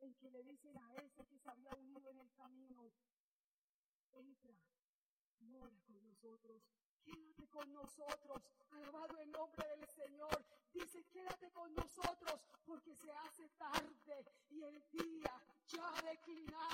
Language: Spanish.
en que le dicen a ese que se había unido en el camino: entra, mora con nosotros, quédate con nosotros. Alabado el nombre del Señor. Dice: quédate con nosotros,